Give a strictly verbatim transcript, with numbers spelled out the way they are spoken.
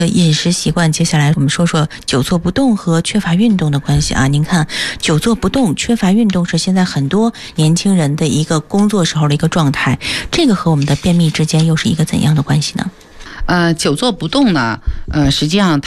饮食习惯，接下来我们说说久坐不动和缺乏运动的关系啊。您看，久坐不动、缺乏运动是现在很多年轻人的一个工作时候的一个状态，这个和我们的便秘之间又是一个怎样的关系呢？ 呃，久坐不动呢，呃，实际上